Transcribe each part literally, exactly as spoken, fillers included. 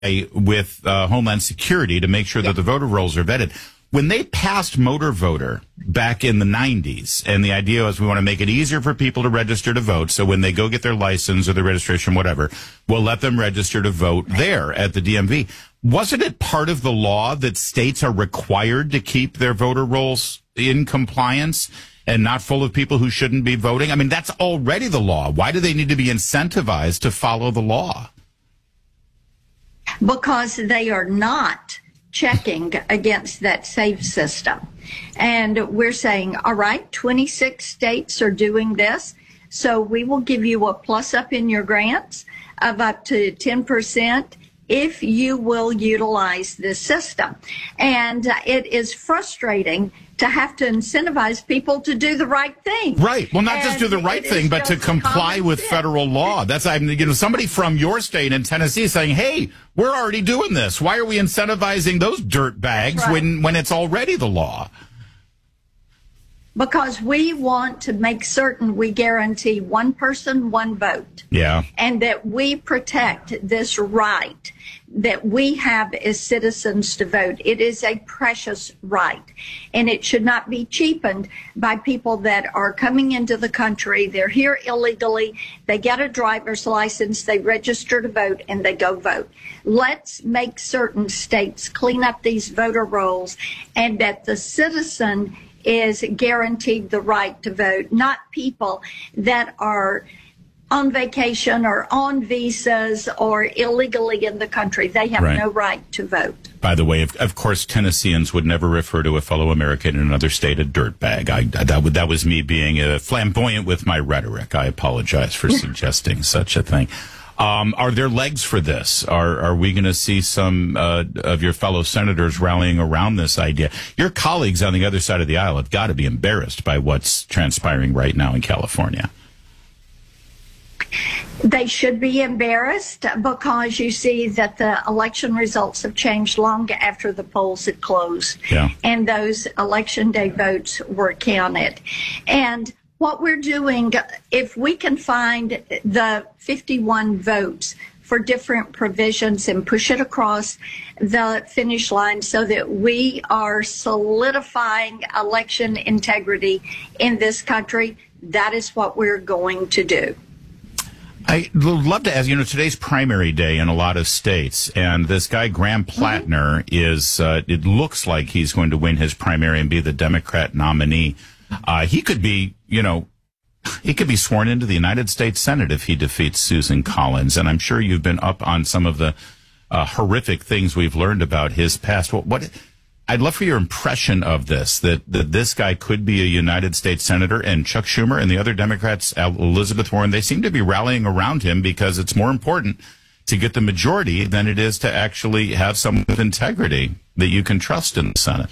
with uh, Homeland Security to make sure yeah. that the voter rolls are vetted. When they passed Motor Voter back in the nineties, and the idea was we want to make it easier for people to register to vote, so when they go get their license or their registration, whatever, we'll let them register to vote there at the D M V. Wasn't it part of the law that states are required to keep their voter rolls in compliance and not full of people who shouldn't be voting? I mean, that's already the law. Why do they need to be incentivized to follow the law? Because they are not checking against that SAVE system. And we're saying, all right, twenty-six states are doing this, so we will give you a plus up in your grants of up to ten percent if you will utilize this system. And uh, it is frustrating to have to incentivize people to do the right thing. Right. Well, not and just do the right thing, but to comply with sense. federal law. That's, I mean, you know, somebody from your state in Tennessee saying, hey, we're already doing this. Why are we incentivizing those dirt bags right. when, when it's already the law? Because we want to make certain we guarantee one person, one vote. Yeah. And that we protect this right that we have as citizens to vote. It is a precious right, and it should not be cheapened by people that are coming into the country. They're here illegally. They get a driver's license, they register to vote, and they go vote. Let's make certain states clean up these voter rolls and that the citizen is guaranteed the right to vote, not people that are on vacation or on visas or illegally in the country. They have right. no right to vote. By the way, of, of course, Tennesseans would never refer to a fellow American in another state a dirtbag. I, that, that was me being uh, flamboyant with my rhetoric. I apologize for suggesting such a thing. Um, are there legs for this? Are are we going to see some uh, of your fellow senators rallying around this idea? Your colleagues on the other side of the aisle have got to be embarrassed by what's transpiring right now in California. They should be embarrassed because you see that the election results have changed long after the polls had closed. Yeah. And those election day votes were counted. And what we're doing, if we can find the fifty-one votes for different provisions and push it across the finish line so that we are solidifying election integrity in this country, that is what we're going to do. I'd love to ask, you know, today's primary day in a lot of states, and this guy, Graham Plattner, mm-hmm. is, uh, it looks like he's going to win his primary and be the Democrat nominee. Uh, he could be, you know, he could be sworn into the United States Senate if he defeats Susan Collins, and I'm sure you've been up on some of the uh, horrific things we've learned about his past. What, what I'd love for your impression of this, that, that this guy could be a United States Senator, and Chuck Schumer and the other Democrats, Elizabeth Warren, they seem to be rallying around him because it's more important to get the majority than it is to actually have someone with integrity that you can trust in the Senate.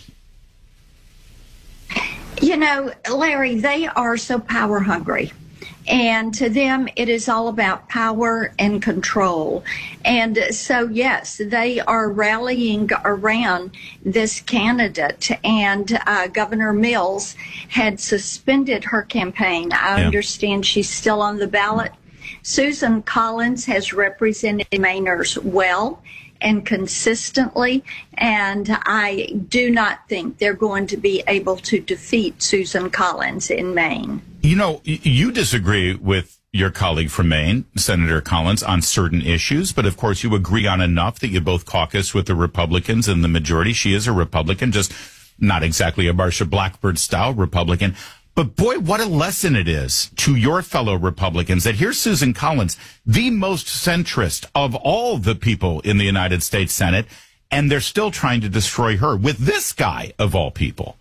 You know, Larry, they are so power hungry. And to them, it is all about power and control. And so, yes, they are rallying around this candidate. And uh, Governor Mills had suspended her campaign. I yeah. understand she's still on the ballot. Susan Collins has represented Mainers well and consistently, and I do not think they're going to be able to defeat Susan Collins in Maine. You know, you disagree with your colleague from Maine, Senator Collins, on certain issues, but of course you agree on enough that you both caucus with the Republicans in the majority. She is a Republican, just not exactly a Marsha Blackburn-style Republican. But boy, what a lesson it is to your fellow Republicans that here's Susan Collins, the most centrist of all the people in the United States Senate, and they're still trying to destroy her with this guy of all people.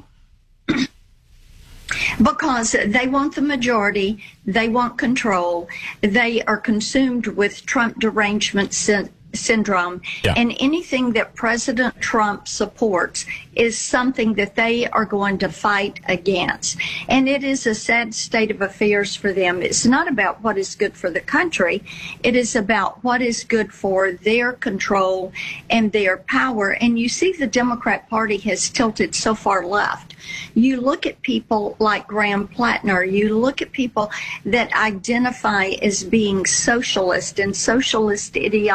Because they want the majority, they want control, they are consumed with Trump derangement sy- syndrome, yeah. and anything that President Trump supports is something that they are going to fight against. And it is a sad state of affairs for them. It's not about what is good for the country. It is about what is good for their control and their power. And you see the Democrat Party has tilted so far left. You look at people like Graham Plattner, you look at people that identify as being socialist and socialist ideology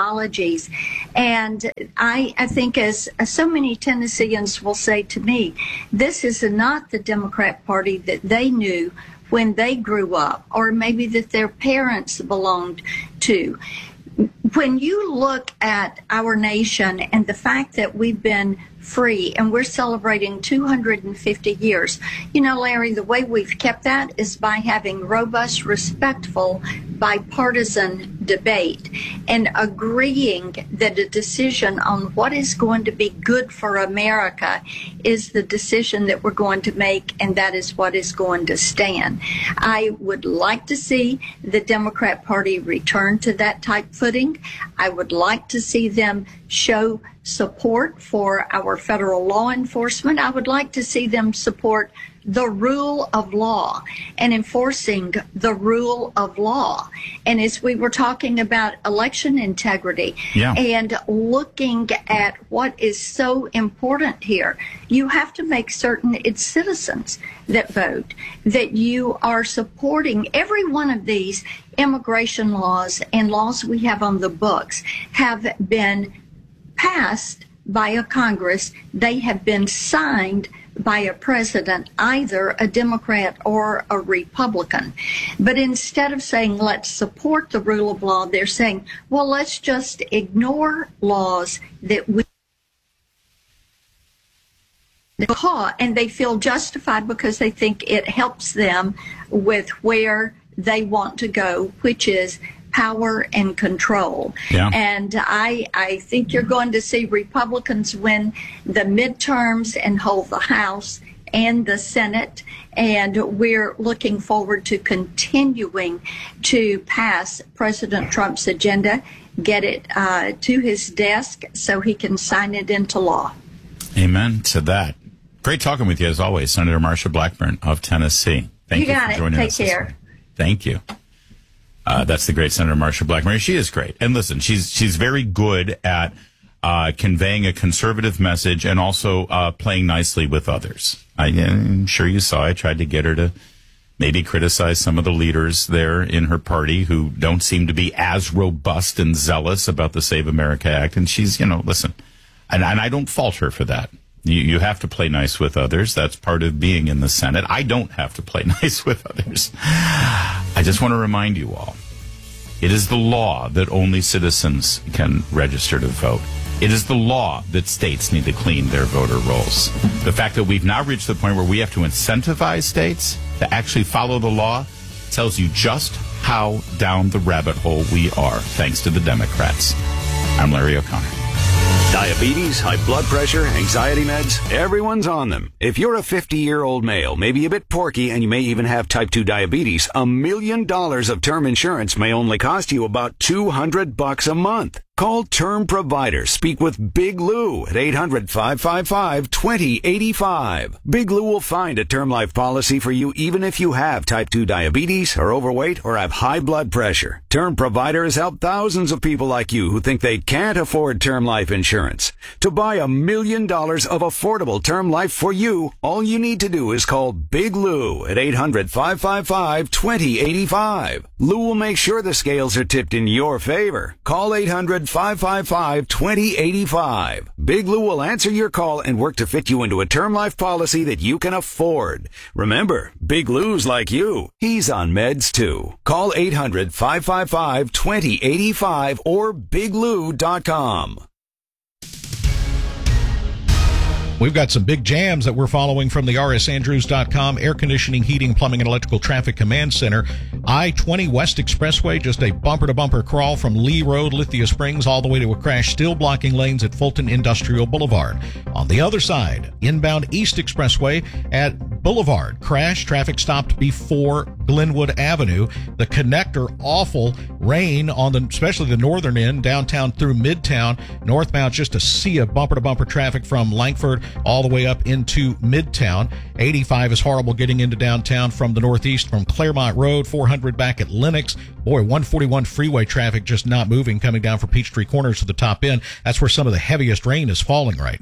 strategies. And I, I think, as, as so many Tennesseans will say to me, this is not the Democrat Party that they knew when they grew up, or maybe that their parents belonged to. When you look at our nation and the fact that we've been free and we're celebrating two hundred fifty years, you know, Larry, the way we've kept that is by having robust, respectful, bipartisan debate and agreeing that a decision on what is going to be good for America is the decision that we're going to make, and that is what is going to stand. I would like to see the Democrat Party return to that type footing. I would like to see them show support for our federal law enforcement. I would like to see them support the rule of law and enforcing the rule of law. And as we were talking about election integrity yeah. and looking at what is so important here, you have to make certain it's citizens that vote, that you are supporting every one of these immigration laws and laws we have on the books have been passed by a Congress. They have been signed by a president, either a Democrat or a Republican. But instead of saying, let's support the rule of law, they're saying, well, let's just ignore laws that we and they feel justified because they think it helps them with where they want to go, which is power and control. Yeah. And I, I think you're going to see Republicans win the midterms and hold the House and the Senate. And we're looking forward to continuing to pass President Trump's agenda, get it uh, to his desk so he can sign it into law. Amen to that. Great talking with you, as always, Senator Marsha Blackburn of Tennessee. Thank you, you got for it. joining Take us. Take care. Thank you. Uh, that's the great Senator Marsha Blackburn. She is great. And listen, she's she's very good at uh, conveying a conservative message and also uh, playing nicely with others. I, I'm sure you saw I tried to get her to maybe criticize some of the leaders there in her party who don't seem to be as robust and zealous about the Save America Act. And she's, you know, listen, and, and I don't fault her for that. You, you have to play nice with others. That's part of being in the Senate. I don't have to play nice with others. I just want to remind you all, it is the law that only citizens can register to vote. It is the law that states need to clean their voter rolls. The fact that we've now reached the point where we have to incentivize states to actually follow the law tells you just how down the rabbit hole we are, thanks to the Democrats. I'm Larry O'Connor. Diabetes, high blood pressure, anxiety meds, everyone's on them. If you're a fifty-year-old male, maybe a bit porky, and you may even have type two diabetes, a million dollars of term insurance may only cost you about two hundred bucks a month. Call Term Provider. Speak with Big Lou at eight hundred, five five five, two zero eight five. Big Lou will find a term life policy for you even if you have type two diabetes, are overweight, or have high blood pressure. Term Provider has helped thousands of people like you who think they can't afford term life insurance. To buy a million dollars of affordable term life for you, all you need to do is call Big Lou at eight hundred, five five five, two zero eight five. Lou will make sure the scales are tipped in your favor. Call eight hundred, five five five, two zero eight five. Big Lou will answer your call and work to fit you into a term life policy that you can afford. Remember, Big Lou's like you. He's on meds too. Call eight hundred, five five five, two zero eight five or big lou dot com. We've got some big jams that we're following from the R S Andrews dot com Air Conditioning, Heating, Plumbing, and Electrical Traffic Command Center. I twenty West Expressway, just a bumper-to-bumper crawl from Lee Road, Lithia Springs, all the way to a crash, still blocking lanes at Fulton Industrial Boulevard. On the other side, inbound East Expressway at Boulevard, crash, traffic stopped before Glenwood Avenue. The connector, awful rain on the, especially the northern end, downtown through Midtown. Northbound, just a sea of bumper-to-bumper traffic from Langford all the way up into Midtown. eighty-five is horrible getting into downtown from the northeast from Claremont Road, four hundred back at Lenox. Boy, one forty-one freeway traffic just not moving coming down from Peachtree Corners to the top end. That's where some of the heaviest rain is falling right now.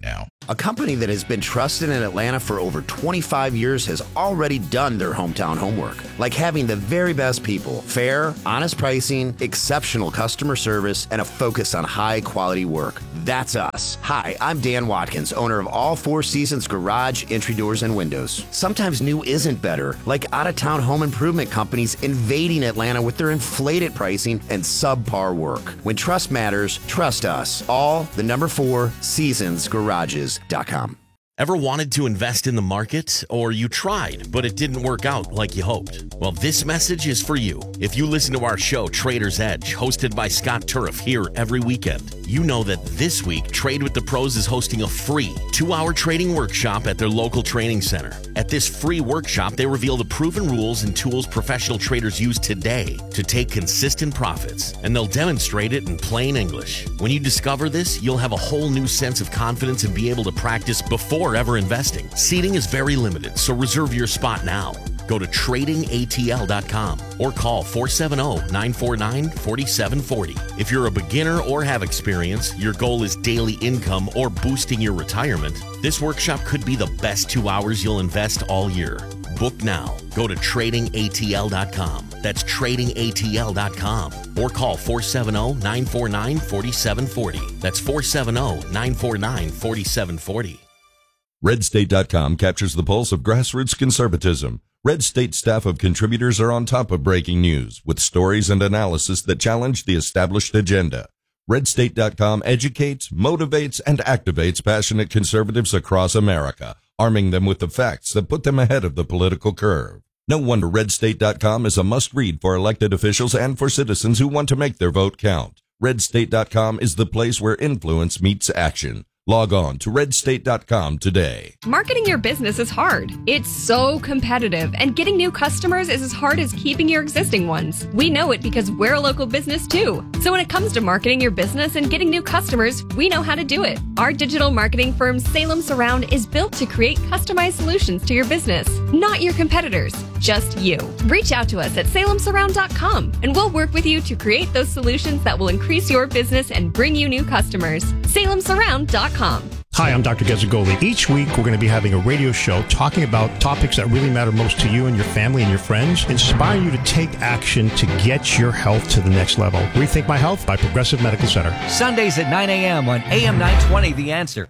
A company that has been trusted in Atlanta for over twenty-five years has already done their hometown homework, like having the very best people, fair, honest pricing, exceptional customer service, and a focus on high-quality work. That's us. Hi, I'm Dan Watkins, owner of All Four Seasons Garage, Entry Doors, and Windows. Sometimes new isn't better, like out-of-town home improvement companies invading Atlanta with their inflated pricing and subpar work. When trust matters, trust us. All the number four seasons garages dot com. Ever wanted to invest in the market, or you tried, but it didn't work out like you hoped? Well, this message is for you. If you listen to our show, Trader's Edge, hosted by Scott Turf here every weekend, you know that this week, Trade with the Pros is hosting a free two-hour trading workshop at their local training center. At this free workshop, they reveal the proven rules and tools professional traders use today to take consistent profits, and they'll demonstrate it in plain English. When you discover this, you'll have a whole new sense of confidence and be able to practice before ever investing. Seating is very limited, so reserve your spot now. Go to trading A T L dot com or call four seven zero, nine four nine, four seven four zero. If you're a beginner or have experience, your goal is daily income or boosting your retirement, this workshop could be the best two hours you'll invest all year. Book now. Go to trading A T L dot com. That's trading A T L dot com. Or call four seven zero, nine four nine, four seven four zero. That's four seven zero, nine four nine, four seven four zero. red state dot com captures the pulse of grassroots conservatism. Red State staff of contributors are on top of breaking news with stories and analysis that challenge the established agenda. red state dot com educates, motivates, and activates passionate conservatives across America, arming them with the facts that put them ahead of the political curve. No wonder red state dot com is a must-read for elected officials and for citizens who want to make their vote count. red state dot com is the place where influence meets action. Log on to red state dot com today. Marketing your business is hard. It's so competitive, and getting new customers is as hard as keeping your existing ones. We know it because we're a local business too. So when it comes to marketing your business and getting new customers, we know how to do it. Our digital marketing firm Salem Surround is built to create customized solutions to your business, not your competitors, just you. Reach out to us at salem surround dot com and we'll work with you to create those solutions that will increase your business and bring you new customers. salem surround dot com. Hi, I'm Doctor Gazzagoli. Each week, we're going to be having a radio show talking about topics that really matter most to you and your family and your friends, inspire you to take action to get your health to the next level. Rethink My Health by Progressive Medical Center. Sundays at nine a.m. on A M nine twenty, The Answer.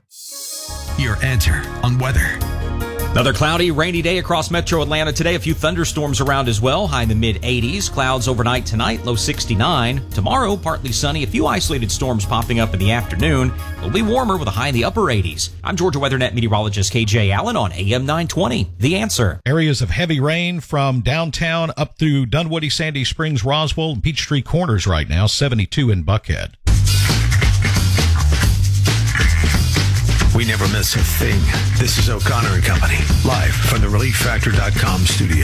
Your answer on weather. Another cloudy, rainy day across metro Atlanta today. A few thunderstorms around as well. High in the mid eighties. Clouds overnight tonight, low sixty-nine. Tomorrow, partly sunny. A few isolated storms popping up in the afternoon. It'll be warmer with a high in the upper eighties. I'm Georgia WeatherNet meteorologist K J Allen on A M nine twenty. The Answer. Areas of heavy rain from downtown up through Dunwoody, Sandy Springs, Roswell, and Peachtree Corners right now. seventy-two in Buckhead. We never miss a thing. This is O'Connor and Company, live from the relief factor dot com studio.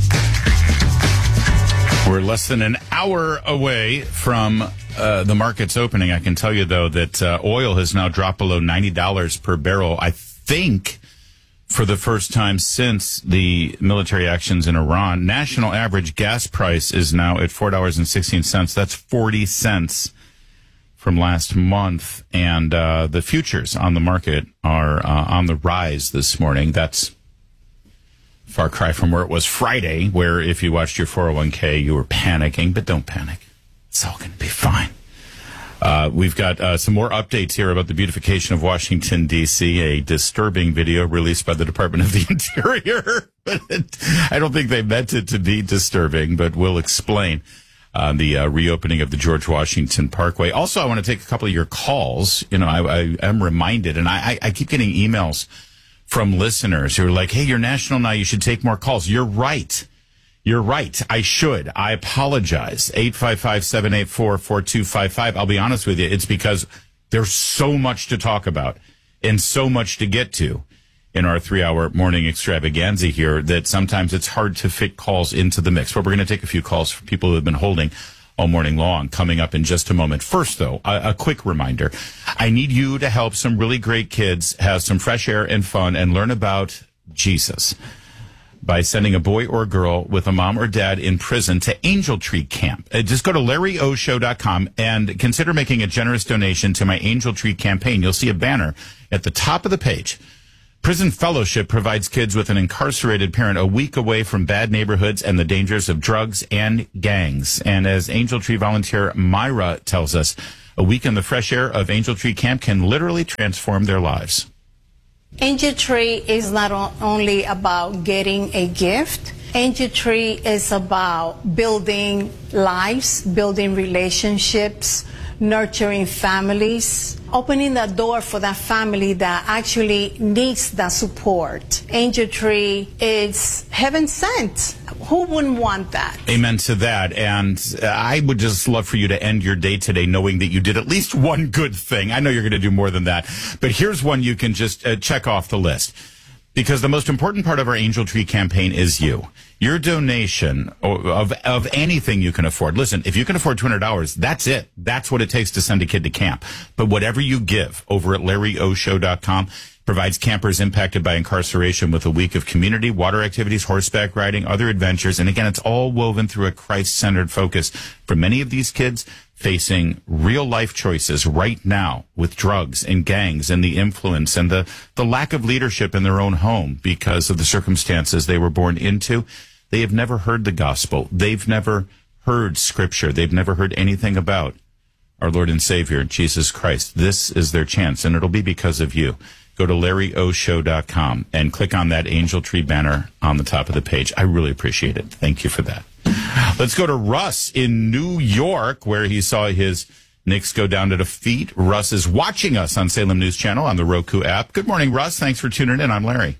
We're less than an hour away from uh, the market's opening. I can tell you, though, that uh, oil has now dropped below ninety dollars per barrel, I think, for the first time since the military actions in Iran. National average gas price is now at four dollars and sixteen cents. That's forty cents from last month, and uh, the futures on the market are uh, on the rise this morning. That's a far cry from where it was Friday, where if you watched your four oh one k, you were panicking, but don't panic. It's all going to be fine. Uh, we've got uh, some more updates here about the beautification of Washington, D C, a disturbing video released by the Department of the Interior. I don't think they meant it to be disturbing, but we'll explain. Uh, the uh, reopening of the George Washington Parkway. Also, I want to take a couple of your calls. You know, I, I am reminded, and I, I keep getting emails from listeners who are like, hey, you're national now. You should take more calls. You're right. You're right. I should. I apologize. eight five five, seven eight four, four two five five. I'll be honest with you. It's because there's so much to talk about and so much to get to in our three-hour morning extravaganza here that sometimes it's hard to fit calls into the mix. But we're going to take a few calls from people who have been holding all morning long coming up in just a moment. First, though, a, a quick reminder. I need you to help some really great kids have some fresh air and fun and learn about Jesus. by sending a boy or girl with a mom or dad in prison to Angel Tree Camp. Uh, just go to Larry O Show dot com and consider making a generous donation to my Angel Tree campaign. You'll see a banner at the top of the page. Prison Fellowship provides kids with an incarcerated parent a week away from bad neighborhoods and the dangers of drugs and gangs. And as Angel Tree volunteer Myra tells us, a week in the fresh air of Angel Tree Camp can literally transform their lives. Angel Tree is not only about getting a gift. Angel Tree is about building lives, building relationships, nurturing families, opening the door for that family that actually needs that support. Angel Tree is heaven sent. Who wouldn't want that? Amen to that. And I would just love for you to end your day today knowing that you did at least one good thing. I know you're going to do more than that, but here's one you can just uh, check off the list. Because the most important part of our Angel Tree campaign is you. Your donation of of anything you can afford. Listen, if you can afford two hundred dollars, that's it. That's what it takes to send a kid to camp. But whatever you give over at Larry O Show dot com provides campers impacted by incarceration with a week of community, water activities, horseback riding, other adventures. And again, it's all woven through a Christ-centered focus for many of these kids facing real-life choices right now with drugs and gangs and the influence and the, the lack of leadership in their own home because of the circumstances they were born into. They have never heard the gospel. They've never heard Scripture. They've never heard anything about our Lord and Savior, Jesus Christ. This is their chance, and it'll be because of you. Go to Larry O Show dot com and click on that Angel Tree banner on the top of the page. I really appreciate it. Thank you for that. Let's go to Russ in New York, where he saw his Knicks go down to defeat. Russ is watching us on Salem News Channel on the Roku app. Good morning, Russ. Thanks for tuning in. I'm Larry.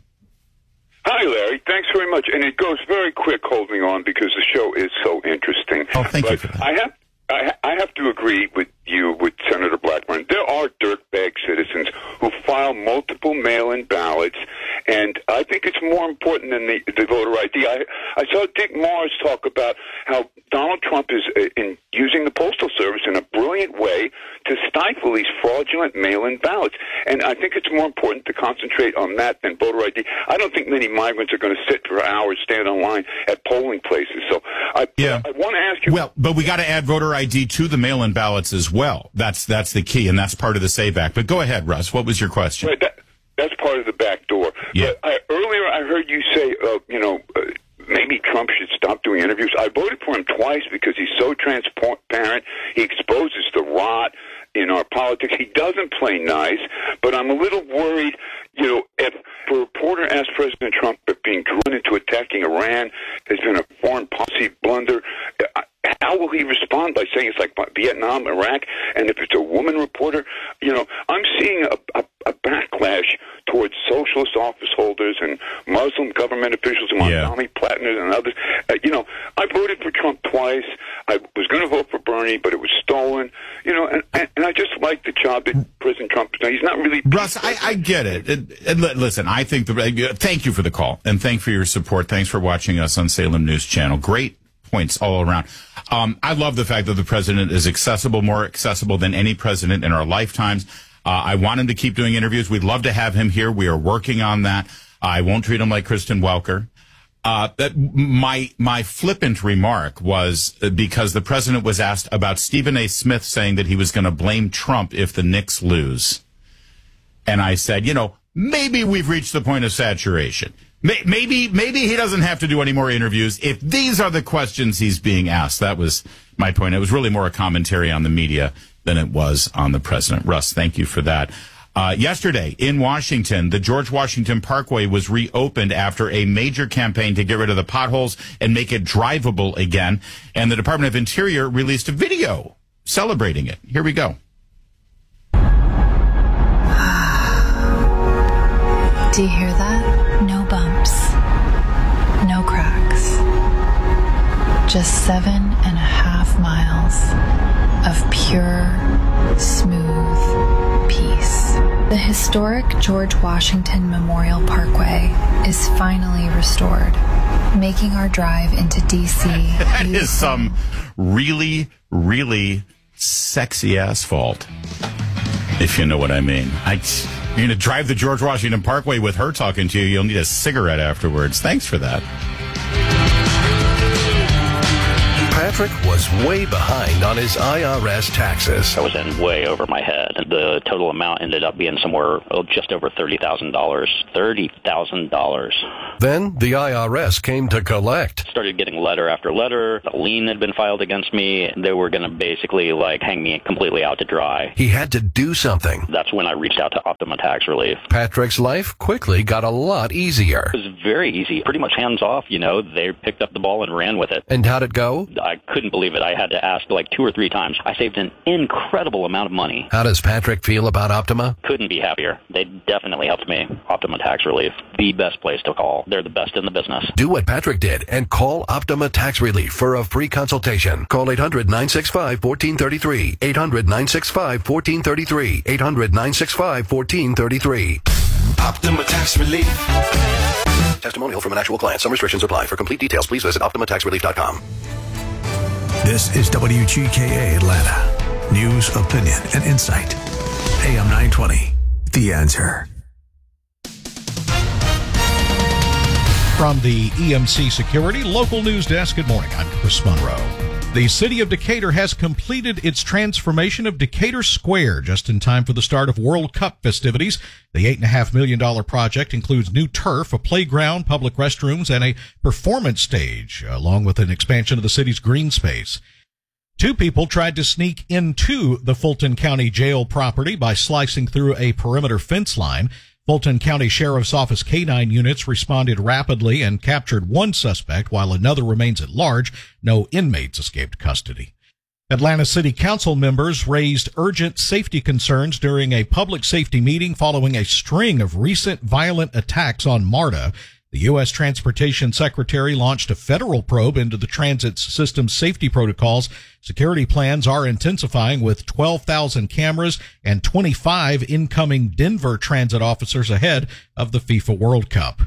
Hi, Larry. Thanks very much. And it goes very quick holding on because the show is so interesting. Oh, thank but you for that. I have, I, I have to agree with you, with Senator Blackburn. There are dirtbag citizens who file multiple mail-in ballots, and I think it's more important than the, the voter I D. I, I saw Dick Morris talk about how Donald Trump is uh, in using the Postal Service in a brilliant way to stifle these fraudulent mail-in ballots. And I think it's more important to concentrate on that than voter I D. I don't think many migrants are going to sit for hours, stand in line at polling places. So I, yeah. I want to ask you. Well, but we got to add voter I D to the mail-in ballots as well. That's that's the key, and that's part of the SAVE Act. But go ahead, Russ. What was your question? Right, that, that's part of the back door. Yeah. But I, earlier I heard you say, uh, you know, uh, maybe Trump should stop doing interviews. I voted for him twice because he's so transparent. He exposes the rot in our politics. He doesn't play nice, but I'm a little worried, you know, if a reporter asked President Trump if being drawn into attacking Iran has been a foreign policy blunder, how will he respond by saying it's like Vietnam, Iraq? And if it's a woman reporter, you know, I'm seeing a, a, a backlash towards socialist office holders and Muslim government officials, and Montgomery yeah. Plattner and others. Uh, you know, I voted for Trump twice. I was going to vote for Bernie, but it was stolen. You know, and, and, and I just like the job that President Trump is doing. He's not really... Russ, I, I get it. And, and listen, I think... the. Thank you for the call, and thank you for your support. Thanks for watching us on Salem News Channel. Great points all around. Um, I love the fact that the president is accessible, more accessible than any president in our lifetimes. Uh, I want him to keep doing interviews. We'd love to have him here. We are working on that. I won't treat him like Kristen Welker. Uh, that my my flippant remark was because the president was asked about Stephen A. Smith saying that he was going to blame Trump if the Knicks lose. And I said, you know, maybe we've reached the point of saturation. Maybe maybe he doesn't have to do any more interviews if these are the questions he's being asked. That was my point. It was really more a commentary on the media than it was on the president. Russ, thank you for that. Uh, yesterday in Washington, the George Washington Parkway was reopened after a major campaign to get rid of the potholes and make it drivable again. And the Department of Interior released a video celebrating it. Here we go. Do you hear that? No bumps, no cracks, just seven and a half miles of pure, smooth peace. The historic George Washington Memorial Parkway is finally restored, making our drive into D C That beautiful. Is some really, really sexy asphalt, if you know what I mean. I... You're going to drive the George Washington Parkway with her talking to you. You'll need a cigarette afterwards. Thanks for that. Patrick was way behind on his I R S taxes. I was in way over my head. The total amount ended up being somewhere oh, just over thirty thousand dollars. thirty thousand dollars. Then the I R S came to collect. Started getting letter after letter. A lien had been filed against me. They were going to basically like hang me completely out to dry. He had to do something. That's when I reached out to Optima Tax Relief. Patrick's life quickly got a lot easier. It was very easy. Pretty much hands off, you know. They picked up the ball and ran with it. And how'd it go? I couldn't believe it. I had to ask like two or three times. I saved an incredible amount of money. How does Patrick feel about Optima? Couldn't be happier. They definitely helped me. Optima Tax Relief, the best place to call. They're the best in the business. Do what Patrick did and call Optima Tax Relief for a free consultation. Call eight hundred, nine six five, one four three three. eight hundred, nine six five, one four three three. eight hundred, nine six five, one four three three. Optima Tax Relief. Testimonial from an actual client. Some restrictions apply. For complete details, please visit optima tax relief dot com. This is W G K A Atlanta. News, opinion, and insight. A M nine twenty. The Answer. From the E M C Security Local News Desk, good morning. I'm Chris Monroe. The city of Decatur has completed its transformation of Decatur Square just in time for the start of World Cup festivities. The eight point five million dollars project includes new turf, a playground, public restrooms, and a performance stage, along with an expansion of the city's green space. Two people tried to sneak into the Fulton County Jail property by slicing through a perimeter fence line. Fulton County Sheriff's Office K nine units responded rapidly and captured one suspect while another remains at large. No inmates escaped custody. Atlanta City Council members raised urgent safety concerns during a public safety meeting following a string of recent violent attacks on MARTA. The U S Transportation Secretary launched a federal probe into the transit system's safety protocols. Security plans are intensifying with twelve thousand cameras and twenty-five incoming Denver transit officers ahead of the FIFA World Cup.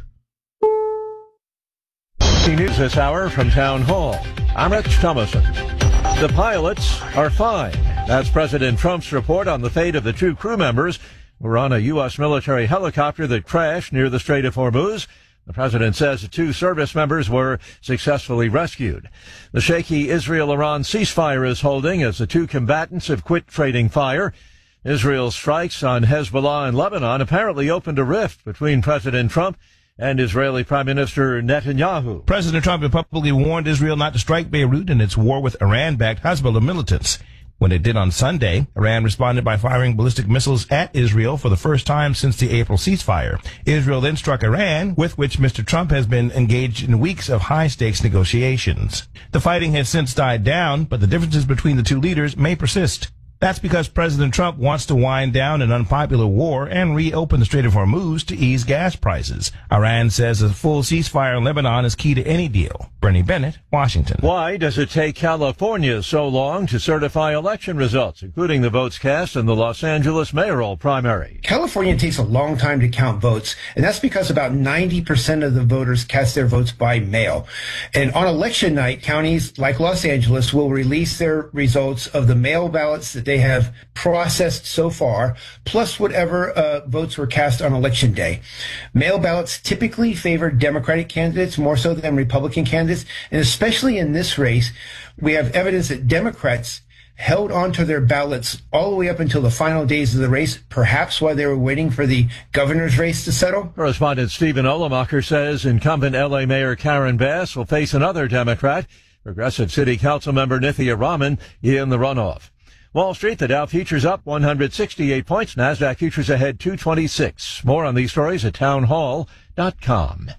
News this hour from Town Hall. I'm Rich Thomason. The pilots are fine. That's President Trump's report on the fate of the two crew members who were on a U S military helicopter that crashed near the Strait of Hormuz. The president says the two service members were successfully rescued. The shaky Israel-Iran ceasefire is holding as the two combatants have quit trading fire. Israel's strikes on Hezbollah and Lebanon apparently opened a rift between President Trump and Israeli Prime Minister Netanyahu. President Trump had publicly warned Israel not to strike Beirut in its war with Iran-backed Hezbollah militants. When it did on Sunday, Iran responded by firing ballistic missiles at Israel for the first time since the April ceasefire. Israel then struck Iran, with which Mister Trump has been engaged in weeks of high-stakes negotiations. The fighting has since died down, but the differences between the two leaders may persist. That's because President Trump wants to wind down an unpopular war and reopen the Strait of Hormuz to ease gas prices. Iran says a full ceasefire in Lebanon is key to any deal. Bernie Bennett, Washington. Why does it take California so long to certify election results, including the votes cast in the Los Angeles mayoral primary? California takes a long time to count votes, and that's because about ninety percent of the voters cast their votes by mail. And on election night, counties like Los Angeles will release their results of the mail ballots that they have processed so far, plus whatever uh, votes were cast on election day. Mail ballots typically favor Democratic candidates more so than Republican candidates, and especially in this race, we have evidence that Democrats held onto their ballots all the way up until the final days of the race, perhaps while they were waiting for the governor's race to settle. Correspondent Stephen Olemacher says incumbent L A Mayor Karen Bass will face another Democrat, Progressive City Council member Nithya Raman, in the runoff. Wall Street, the Dow futures up one hundred sixty-eight points. NASDAQ futures ahead two twenty-six. More on these stories at townhall dot com.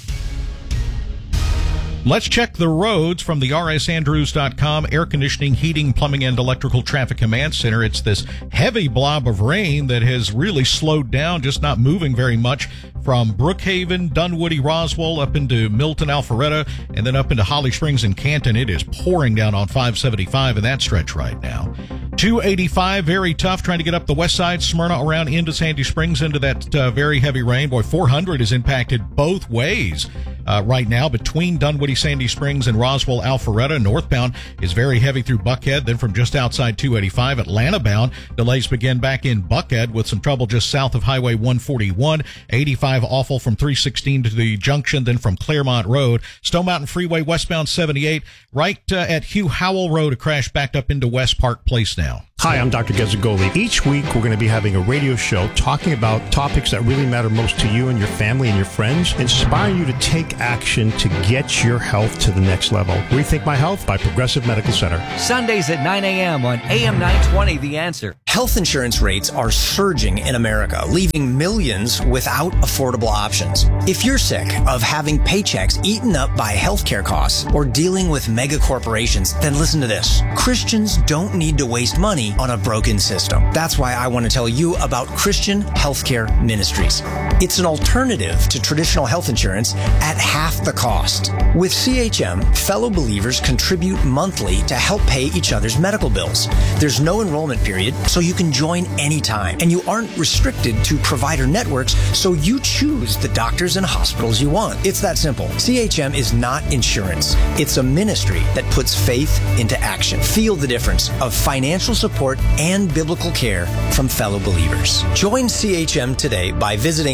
Let's check the roads from the R S Andrews dot com Air Conditioning, Heating, Plumbing, and Electrical Traffic Command Center. It's this heavy blob of rain that has really slowed down, just not moving very much from Brookhaven, Dunwoody, Roswell, up into Milton, Alpharetta, and then up into Holly Springs and Canton. It is pouring down on five seventy-five in that stretch right now. two eighty-five, very tough, trying to get up the west side, Smyrna around into Sandy Springs into that uh, very heavy rain. Boy, four hundred is impacted both ways. uh, right now between Dunwoody, Sandy Springs, and Roswell, Alpharetta. Northbound is very heavy through Buckhead. Then from just outside two eighty-five, Atlanta bound, delays begin back in Buckhead with some trouble just south of Highway one forty-one. eighty-five awful from three sixteen to the junction, then from Claremont Road. Stone Mountain Freeway westbound seventy-eight, right uh, at Hugh Howell Road, a crash backed up into West Park Place now. Hi, I'm Doctor Gezzagoli. Each week, we're going to be having a radio show talking about topics that really matter most to you and your family and your friends, inspire you to take action to get your health to the next level. Rethink My Health by Progressive Medical Center. Sundays at nine a.m. on A M nine twenty, The Answer. Health insurance rates are surging in America, leaving millions without affordable options. If you're sick of having paychecks eaten up by healthcare costs or dealing with mega corporations, then listen to this. Christians don't need to waste money on a broken system. That's why I want to tell you about Christian Healthcare Ministries. It's an alternative to traditional health insurance at half the cost. With C H M, fellow believers contribute monthly to help pay each other's medical bills. There's no enrollment period, so you can join anytime. And you aren't restricted to provider networks, so you choose the doctors and hospitals you want. It's that simple. C H M is not insurance. It's a ministry that puts faith into action. Feel the difference of financial support and biblical care from fellow believers. Join C H M today by visiting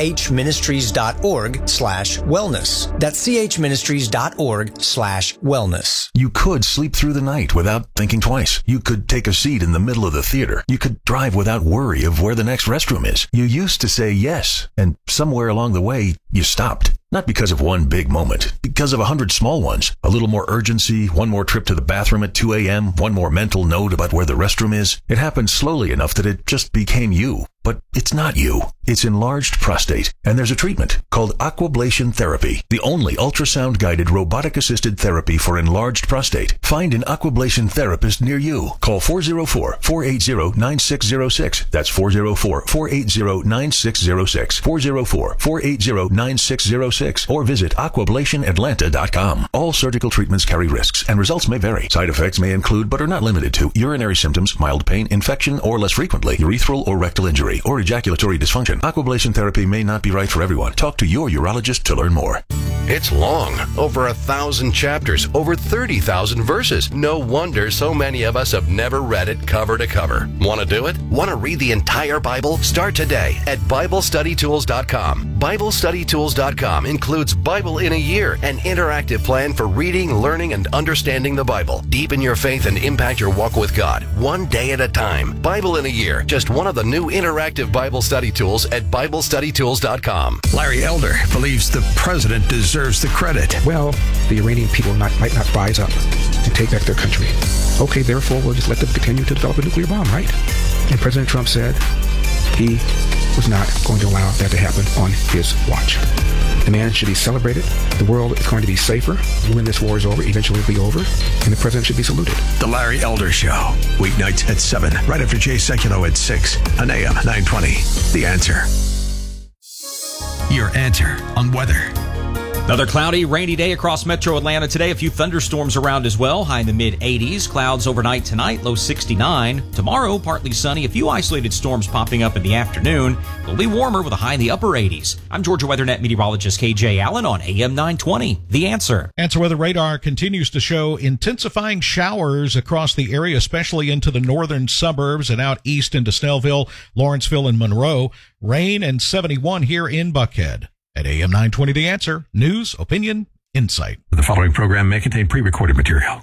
chministries.org slash wellness. That's chministries.org slash wellness. You could sleep through the night without thinking twice. You could take a seat in the middle of the theater. You could drive without worry of where the next restroom is. You used to say yes, and somewhere along the way, you stopped. Not because of one big moment, because of a hundred small ones. A little more urgency, one more trip to the bathroom at two a.m., one more mental note about where the restroom is. It happened slowly enough that it just became you. But it's not you. It's enlarged prostate. And there's a treatment called Aquablation Therapy, the only ultrasound-guided robotic-assisted therapy for enlarged prostate. Find an Aquablation therapist near you. Call four oh four, four eight zero, nine six zero six. That's four oh four, four eight zero, nine six zero six. four oh four, four eight zero, nine six zero six. Or visit aquablation atlanta dot com. All surgical treatments carry risks, and results may vary. Side effects may include, but are not limited to, urinary symptoms, mild pain, infection, or less frequently, urethral or rectal injury, or ejaculatory dysfunction. Aquablation therapy may not be right for everyone. Talk to your urologist to learn more. It's long, over a thousand chapters, over thirty thousand verses. No wonder so many of us have never read it cover to cover. Want to do it? Want to read the entire Bible? Start today at Bible Study Tools dot com. Bible Study Tools dot com includes Bible in a Year, an interactive plan for reading, learning, and understanding the Bible. Deepen your faith and impact your walk with God, one day at a time. Bible in a Year, just one of the new interactive Bible study tools at Bible Study Tools dot com. Larry Elder believes the president deserves the credit. Well, the Iranian people not, might not rise up to take back their country. Okay, therefore, we'll just let them continue to develop a nuclear bomb, right? And President Trump said he was not going to allow that to happen on his watch. The man should be celebrated. The world is going to be safer when this war is over. Eventually it'll be over. And the president should be saluted. The Larry Elder Show. Weeknights at seven, right after Jay Sekulow at six on A M nine twenty. The Answer. Your answer on weather. Another cloudy, rainy day across metro Atlanta today. A few thunderstorms around as well. High in the mid eighties. Clouds overnight tonight, low sixty-nine. Tomorrow, partly sunny. A few isolated storms popping up in the afternoon. It'll be warmer with a high in the upper eighties. I'm Georgia WeatherNet meteorologist K J Allen on A M nine twenty. The Answer. Answer Weather Radar continues to show intensifying showers across the area, especially into the northern suburbs and out east into Snellville, Lawrenceville, and Monroe. Rain and seventy-one here in Buckhead. At A M nine twenty, The Answer, news, opinion, insight. The following program may contain pre-recorded material.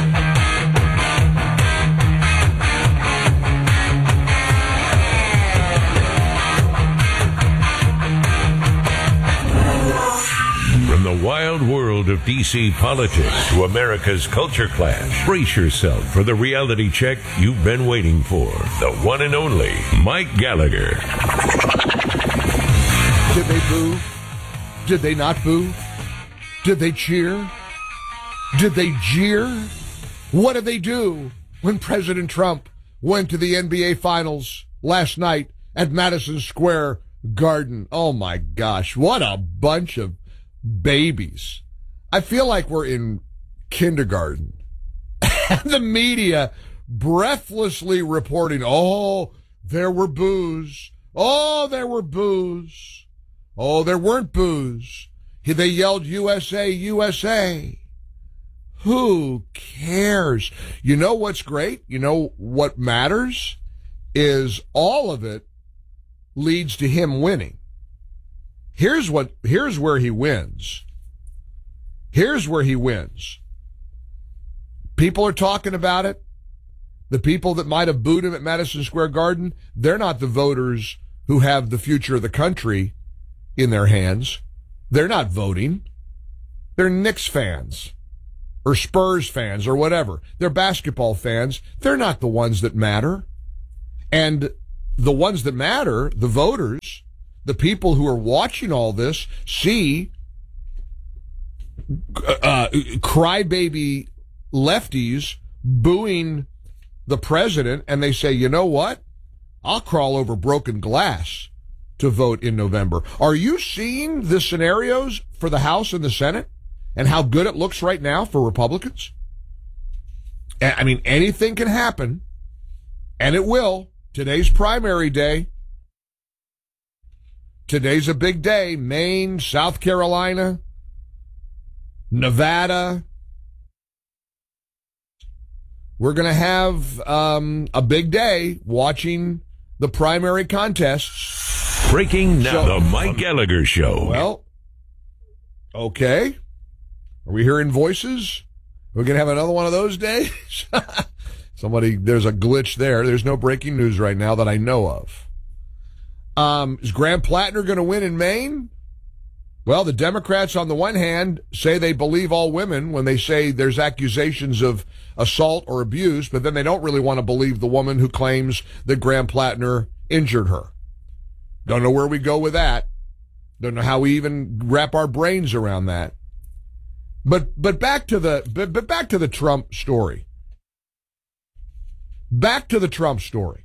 From the wild world of D C politics to America's culture clash, brace yourself for the reality check you've been waiting for. The one and only Mike Gallagher. Did they boo? Did they not boo? Did they cheer? Did they jeer? What did they do when President Trump went to the N B A Finals last night at Madison Square Garden? Oh my gosh, what a bunch of babies. I feel like we're in kindergarten. The media breathlessly reporting, oh, there were boos. Oh, there were boos. Oh, there weren't boos. They yelled U S A, U S A. Who cares? You know what's great? You know what matters? Is all of it leads to him winning. Here's what, here's where he wins. Here's where he wins. People are talking about it. The people that might have booed him at Madison Square Garden, they're not the voters who have the future of the country in their hands. They're not voting. They're Knicks fans or Spurs fans or whatever. They're basketball fans. They're not the ones that matter. And the ones that matter, the voters, the people who are watching all this, see uh, crybaby lefties booing the president, and they say, you know what? I'll crawl over broken glass to vote in November. Are you seeing the scenarios for the House and the Senate and how good it looks right now for Republicans? I mean, anything can happen, and it will. Today's primary day. Today's a big day. Maine, South Carolina, Nevada. We're going to have um, a big day watching the primary contests. Breaking now, so, the Mike Gallagher Show. Well, okay. Are we hearing voices? We're going to have another one of those days? Somebody, there's a glitch there. There's no breaking news right now that I know of. Um, is Graham Plattner going to win in Maine? Well, the Democrats, on the one hand, say they believe all women when they say there's accusations of assault or abuse, but then they don't really want to believe the woman who claims that Graham Plattner injured her. Don't know where we go with that. Don't know how we even wrap our brains around that. But but back to the but, but back to the Trump story. Back to the Trump story.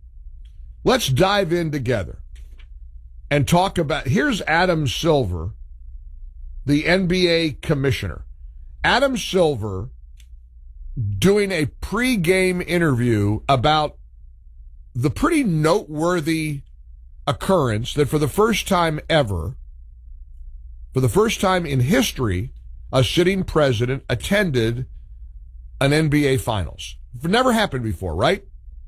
Let's dive in together and talk about, here's Adam Silver, the N B A commissioner. Adam Silver doing a pre-game interview about the pretty noteworthy occurrence that for the first time ever, for the first time in history, a sitting president attended an N B A Finals. It never happened before, right?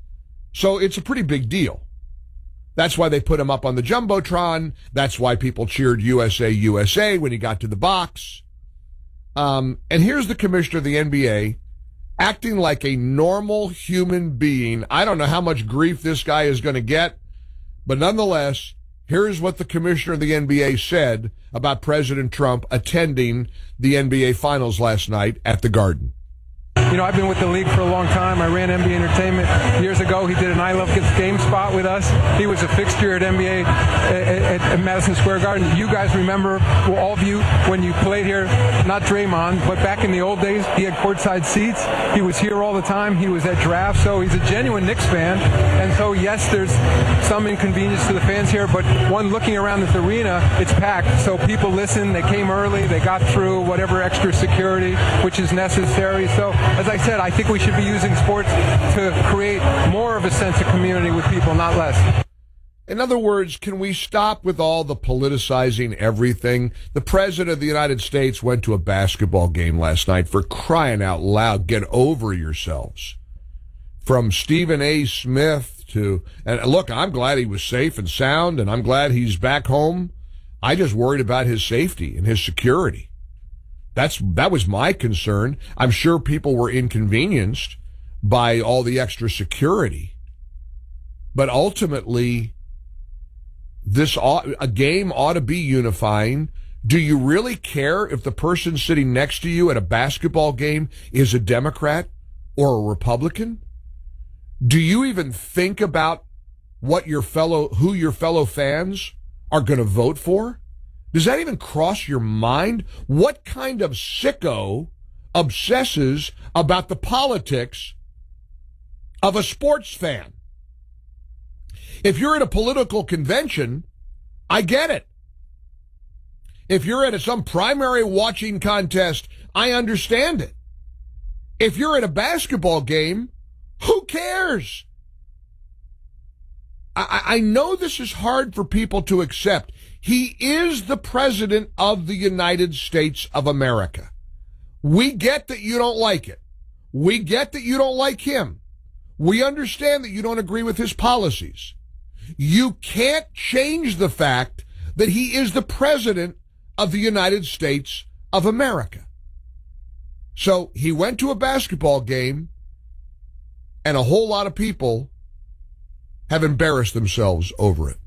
So it's a pretty big deal. That's why they put him up on the Jumbotron. That's why people cheered U S A, U S A when he got to the box. Um, and here's the commissioner of the N B A acting like a normal human being. I don't know how much grief this guy is going to get, but nonetheless, here's what the commissioner of the N B A said about President Trump attending the N B A Finals last night at the Garden. You know, I've been with the league for a long time. I ran N B A Entertainment years ago. He did an I Love Game spot with us. He was a fixture at N B A at, at, at Madison Square Garden. You guys remember, well, all of you, when you played here, not Draymond, but back in the old days, he had courtside seats. He was here all the time. He was at drafts, so he's a genuine Knicks fan. And so, yes, there's some inconvenience to the fans here, but one looking around this arena, it's packed. So people listen. They came early. They got through whatever extra security, which is necessary. So, as I said, I think we should be using sports to create more of a sense of community with people, not less. In other words, can we stop with all the politicizing everything? The President of the United States went to a basketball game last night. For crying out loud, get over yourselves. From Stephen A. Smith to, and look, I'm glad he was safe and sound, and I'm glad he's back home. I just worried about his safety and his security. That's that was my concern. I'm sure people were inconvenienced by all the extra security. But ultimately, this ought, a game ought to be unifying. Do you really care if the person sitting next to you at a basketball game is a Democrat or a Republican? Do you even think about what your fellow, who your fellow fans are going to vote for? Does that even cross your mind? What kind of sicko obsesses about the politics of a sports fan? If you're at a political convention, I get it. If you're at a, some primary watching contest, I understand it. If you're at a basketball game, who cares? I, I know this is hard for people to accept. He is the president of the United States of America. We get that you don't like it. We get that you don't like him. We understand that you don't agree with his policies. You can't change the fact that he is the president of the United States of America. So he went to a basketball game, and a whole lot of people have embarrassed themselves over it.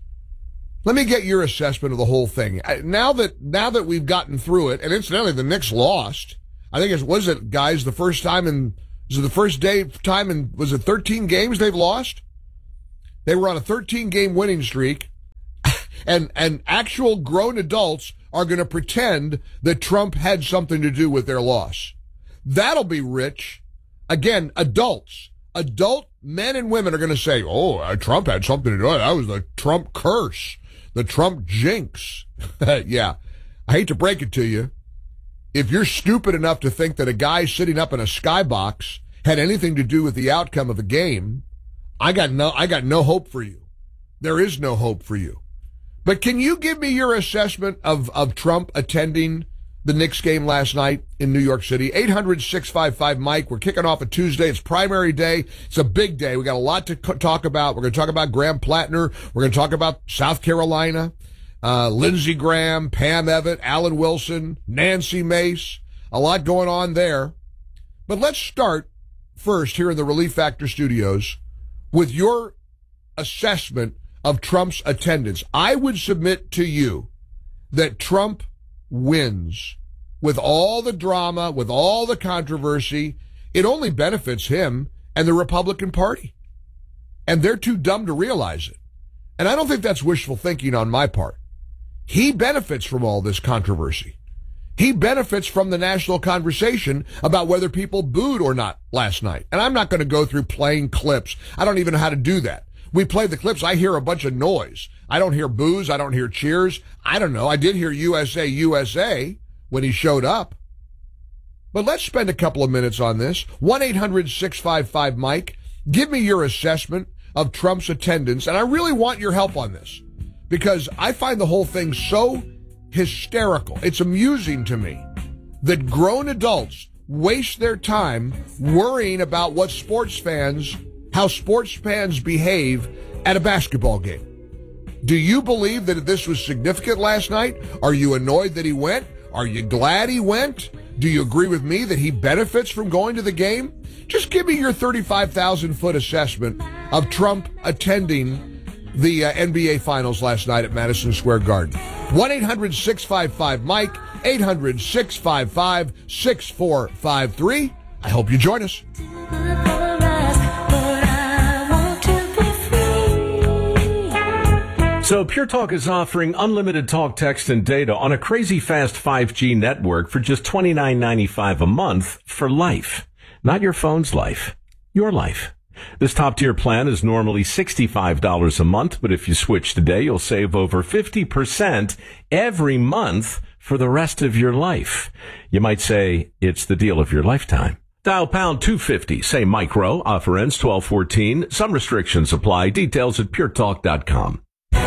Let me get your assessment of the whole thing. Now that now that we've gotten through it, and incidentally, the Knicks lost. I think it was it, guys, the first time in was it the first day time in was it thirteen games they've lost? They were on a thirteen game winning streak, and and actual grown adults are going to pretend that Trump had something to do with their loss. That'll be rich. Again, adults, adult men and women are going to say, "Oh, uh, Trump had something to do with it. That was the Trump curse, the Trump jinx." Yeah, I hate to break it to you. If you're stupid enough to think that a guy sitting up in a skybox had anything to do with the outcome of the game, I got no, I got no hope for you. There is no hope for you. But can you give me your assessment of, of Trump attending the Knicks game last night in New York City? eight hundred, six five five, Mike. We're kicking off a Tuesday. It's primary day. It's a big day. We got a lot to co- talk about. We're going to talk about Graham Plattner. We're going to talk about South Carolina, uh, Lindsey Graham, Pam Evatt, Alan Wilson, Nancy Mace. A lot going on there. But let's start first here in the Relief Factor studios with your assessment of Trump's attendance. I would submit to you that Trump wins. With all the drama, with all the controversy, it only benefits him and the Republican Party. And they're too dumb to realize it. And I don't think that's wishful thinking on my part. He benefits from all this controversy. He benefits from the national conversation about whether people booed or not last night. And I'm not going to go through playing clips. I don't even know how to do that. We play the clips. I hear a bunch of noise. I don't hear boos. I don't hear cheers. I don't know. I did hear U S A, U S A when he showed up. But let's spend a couple of minutes on this. one eight hundred, six five five, Mike. Give me your assessment of Trump's attendance. And I really want your help on this because I find the whole thing so hysterical. It's amusing to me that grown adults waste their time worrying about what sports fans how sports fans behave at a basketball game. Do you believe that this was significant last night? Are you annoyed that he went? Are you glad he went? Do you agree with me that he benefits from going to the game? Just give me your thirty-five thousand foot assessment of Trump attending the uh, N B A Finals last night at Madison Square Garden. one eight hundred, six five five, Mike, eight hundred, six five five, six four five three. I hope you join us. So Pure Talk is offering unlimited talk, text, and data on a crazy fast five G network for just twenty-nine ninety-five a month for life. Not your phone's life, your life. This top-tier plan is normally sixty-five dollars a month, but if you switch today, you'll save over fifty percent every month for the rest of your life. You might say it's the deal of your lifetime. Dial pound two fifty, say micro, offer ends twelve fourteen. Some restrictions apply. Details at pure talk dot com.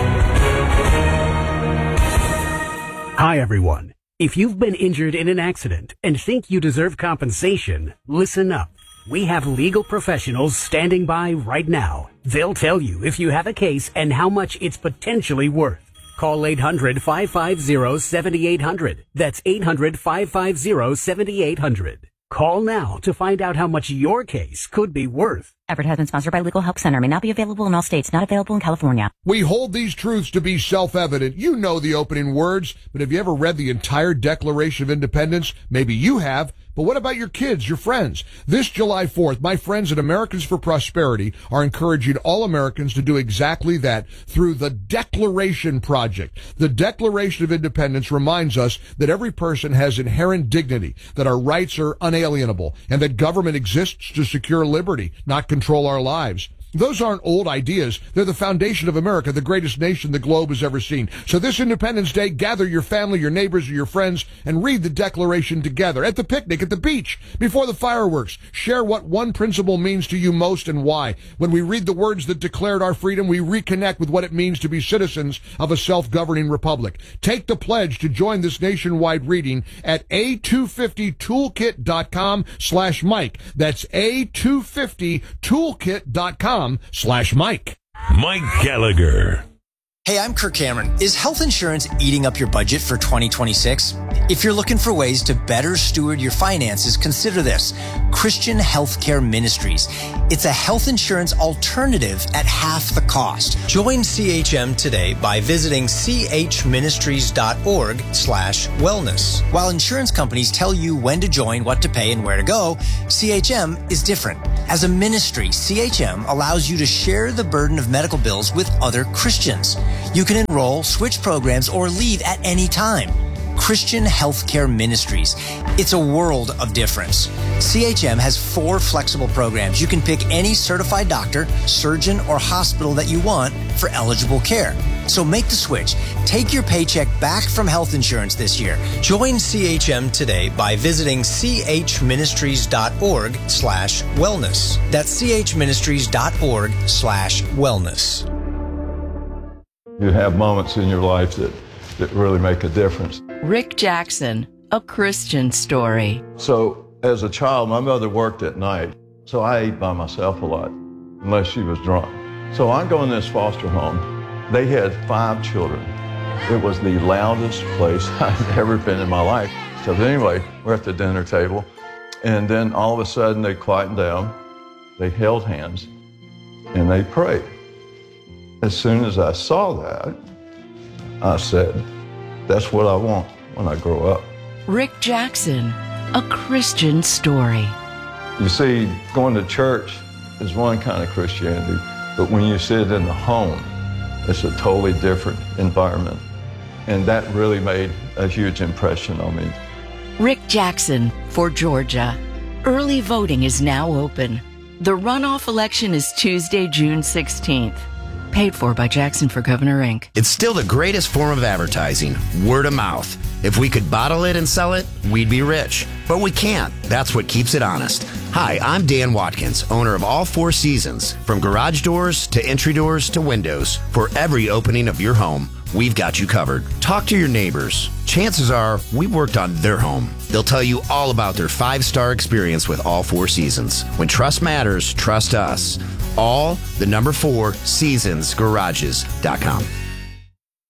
Hi, everyone. If you've been injured in an accident and think you deserve compensation, listen up. We have legal professionals standing by right now. They'll tell you if you have a case and how much it's potentially worth. Call eight hundred, five five zero, seven eight zero zero. That's eight hundred, five five zero, seven eight zero zero. Call now to find out how much your case could be worth. Advertisement sponsored by Legal Help Center. May not be available in all states. Not available in California. We hold these truths to be self-evident. You know the opening words, but have you ever read the entire Declaration of Independence? Maybe you have. But what about your kids, your friends? This July fourth, my friends at Americans for Prosperity are encouraging all Americans to do exactly that through the Declaration Project. The Declaration of Independence reminds us that every person has inherent dignity, that our rights are unalienable, and that government exists to secure liberty, not control our lives. Those aren't old ideas. They're the foundation of America, the greatest nation the globe has ever seen. So this Independence Day, gather your family, your neighbors, or your friends, and read the Declaration together. At the picnic, at the beach, before the fireworks. Share what one principle means to you most and why. When we read the words that declared our freedom, we reconnect with what it means to be citizens of a self-governing republic. Take the pledge to join this nationwide reading at A two fifty toolkit dot com slash Mike. That's A two fifty toolkit dot com slash Mike. Mike Gallagher. Hey, I'm Kirk Cameron. Is health insurance eating up your budget for twenty twenty-six? If you're looking for ways to better steward your finances, consider this. Christian Healthcare Ministries. It's a health insurance alternative at half the cost. Join C H M today by visiting chministries.org slash wellness. While insurance companies tell you when to join, what to pay, and where to go, C H M is different. As a ministry, C H M allows you to share the burden of medical bills with other Christians. You can enroll, switch programs, or leave at any time. Christian Healthcare Ministries. It's a world of difference. C H M has four flexible programs. You can pick any certified doctor, surgeon, or hospital that you want for eligible care. So make the switch. Take your paycheck back from health insurance this year. Join C H M today by visiting chministries.org slash wellness. That's chministries.org slash wellness. You have moments in your life that, that really make a difference. Rick Jackson, A Christian Story. So as a child, my mother worked at night, so I ate by myself a lot, unless she was drunk. So I go in this foster home. They had five children. It was the loudest place I've ever been in my life. So anyway, we're at the dinner table, and then all of a sudden they quieted down, they held hands, and they prayed. As soon as I saw that, I said, that's what I want when I grow up. Rick Jackson, A Christian Story. You see, going to church is one kind of Christianity, but when you sit in the home, it's a totally different environment. And that really made a huge impression on me. Rick Jackson for Georgia. Early voting is now open. The runoff election is Tuesday, June sixteenth. Paid for by Jackson for Governor, Incorporated. It's still the greatest form of advertising, word of mouth. If we could bottle it and sell it, we'd be rich. But we can't. That's what keeps it honest. Hi, I'm Dan Watkins, owner of All Four Seasons. From garage doors to entry doors to windows, for every opening of your home, we've got you covered. Talk to your neighbors. Chances are we've worked on their home. They'll tell you all about their five-star experience with All Four Seasons. When trust matters, trust us. All, the number four, seasons garages dot com.